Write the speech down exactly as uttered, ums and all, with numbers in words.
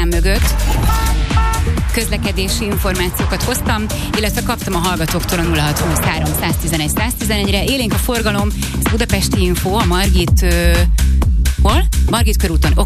szám mögött. Közlekedési információkat hoztam, illetve kaptam a hallgatóktól a nulla hat huszonhárom száztizenegy száztizenegyre. Élénk a forgalom, ez budapesti info, a Margit... Uh, hol? Margit körúton. Oké,